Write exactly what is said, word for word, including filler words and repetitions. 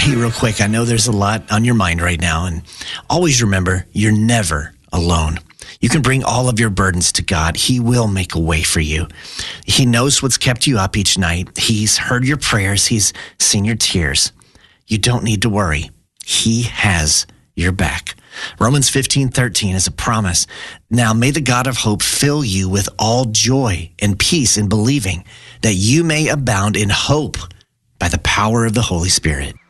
Hey, real quick, I know there's a lot on your mind right now, and always remember, you're never alone. You can bring all of your burdens to God. He will make a way for you. He knows what's kept you up each night. He's heard your prayers. He's seen your tears. You don't need to worry. He has your back. Romans fifteen thirteen is a promise. Now may the God of hope fill you with all joy and peace in believing, that you may abound in hope by the power of the Holy Spirit.